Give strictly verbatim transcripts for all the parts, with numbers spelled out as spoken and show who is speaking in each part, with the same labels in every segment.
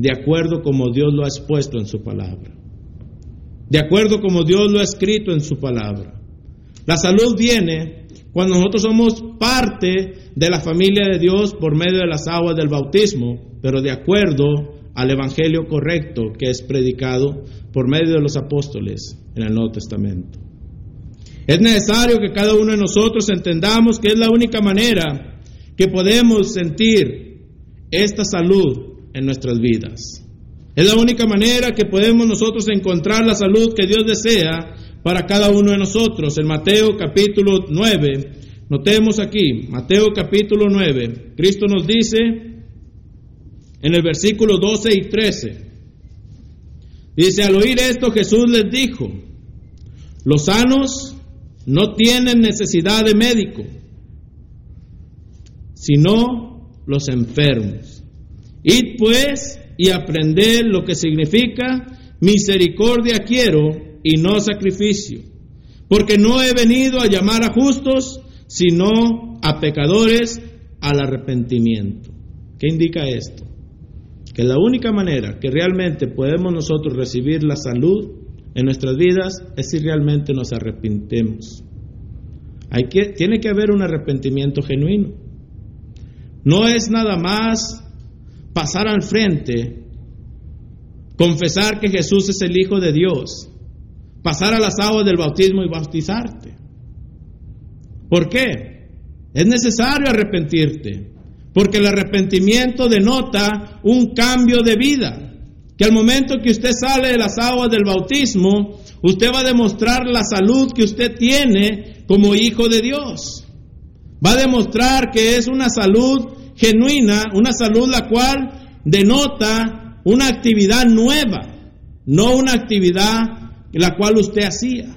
Speaker 1: de acuerdo como Dios lo ha expuesto en su palabra, de acuerdo como Dios lo ha escrito en su palabra. La salud viene cuando nosotros somos parte de la familia de Dios por medio de las aguas del bautismo, pero de acuerdo al evangelio correcto que es predicado por medio de los apóstoles en el Nuevo Testamento. Es necesario que cada uno de nosotros entendamos que es la única manera que podemos sentir esta salud en nuestras vidas. Es la única manera que podemos nosotros encontrar la salud que Dios desea para cada uno de nosotros. En Mateo capítulo nueve, notemos aquí, Mateo capítulo nueve, Cristo nos dice en el versículo doce y trece, dice: al oír esto Jesús les dijo: los sanos no tienen necesidad de médico, sino los enfermos. Id pues y aprended lo que significa misericordia quiero y no sacrificio, porque no he venido a llamar a justos, sino a pecadores al arrepentimiento. ¿Qué indica esto? Que la única manera que realmente podemos nosotros recibir la salud en nuestras vidas es si realmente nos arrepentimos. Hay que, tiene que haber un arrepentimiento genuino. No es nada más pasar al frente, confesar que Jesús es el Hijo de Dios, pasar a las aguas del bautismo y bautizarte. ¿Por qué? Es necesario arrepentirte, porque el arrepentimiento denota un cambio de vida, que al momento que usted sale de las aguas del bautismo, usted va a demostrar la salud que usted tiene como hijo de Dios. Va a demostrar que es una salud genuina, una salud la cual denota una actividad nueva, no una actividad la cual usted hacía.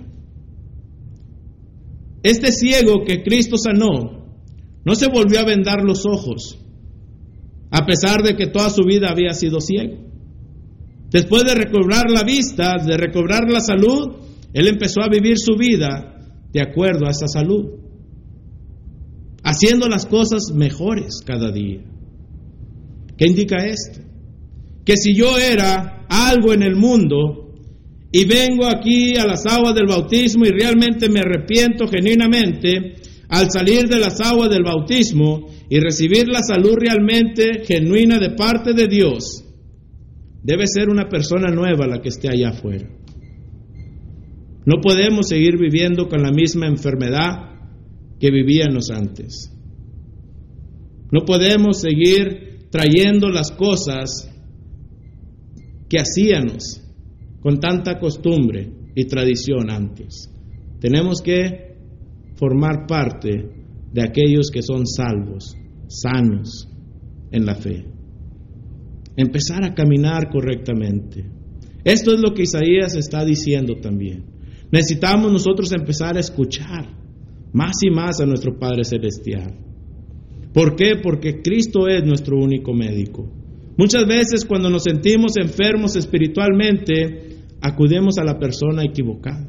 Speaker 1: Este ciego que Cristo sanó no se volvió a vendar los ojos, a pesar de que toda su vida había sido ciego. Después de recobrar la vista, de recobrar la salud, él empezó a vivir su vida de acuerdo a esa salud, haciendo las cosas mejores cada día. ¿Qué indica esto? Que si yo era algo en el mundo y vengo aquí a las aguas del bautismo y realmente me arrepiento genuinamente, al salir de las aguas del bautismo y recibir la salud realmente genuina de parte de Dios, debe ser una persona nueva la que esté allá afuera. No podemos seguir viviendo con la misma enfermedad que vivíamos antes. No podemos seguir trayendo las cosas que hacíamos con tanta costumbre y tradición antes. Tenemos que formar parte de aquellos que son salvos, sanos en la fe. Empezar a caminar correctamente. Esto es lo que Isaías está diciendo también. Necesitamos nosotros empezar a escuchar más y más a nuestro Padre Celestial. ¿Por qué? Porque Cristo es nuestro único médico. Muchas veces cuando nos sentimos enfermos espiritualmente, acudimos a la persona equivocada,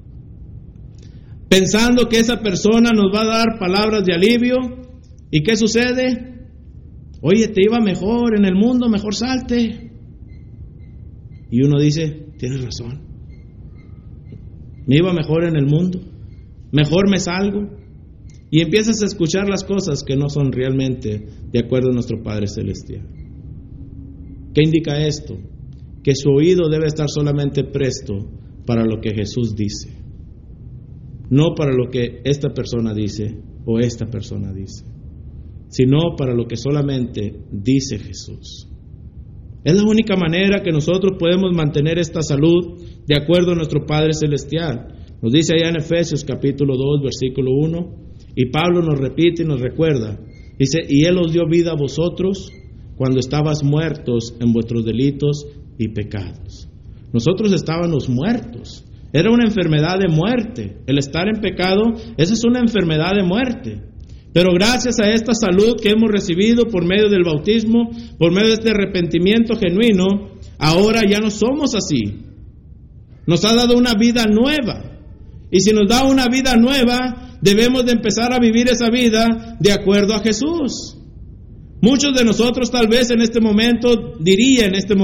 Speaker 1: pensando que esa persona nos va a dar palabras de alivio. ¿Y qué sucede? Oye, te iba mejor en el mundo, mejor salte. Y uno dice, tienes razón, me iba mejor en el mundo, mejor me salgo. Y empiezas a escuchar las cosas que no son realmente de acuerdo a nuestro Padre Celestial. ¿Qué indica esto? Que su oído debe estar solamente presto para lo que Jesús dice, no para lo que esta persona dice o esta persona dice, sino para lo que solamente dice Jesús. Es la única manera que nosotros podemos mantener esta salud de acuerdo a nuestro Padre Celestial. Nos dice allá en Efesios capítulo dos, versículo uno, y Pablo nos repite y nos recuerda, dice, y Él os dio vida a vosotros cuando estabas muertos en vuestros delitos y pecados. Nosotros estábamos muertos, era una enfermedad de muerte. El estar en pecado, esa es una enfermedad de muerte. Pero gracias a esta salud que hemos recibido por medio del bautismo, por medio de este arrepentimiento genuino, ahora ya no somos así. Nos ha dado una vida nueva. Y si nos da una vida nueva, debemos de empezar a vivir esa vida de acuerdo a Jesús. Muchos de nosotros tal vez en este momento dirían, en este momento,